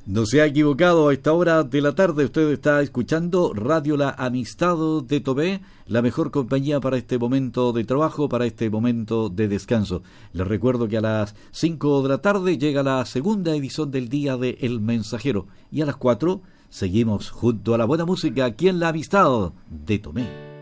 No se ha equivocado, a esta hora de la tarde usted está escuchando Radio La Amistad de Tomé, la mejor compañía para este momento de trabajo, para este momento de descanso. Les recuerdo que a las 5 de la tarde llega la segunda edición del día de El Mensajero y a las 4 seguimos junto a la buena música aquí en La Amistad de Tomé.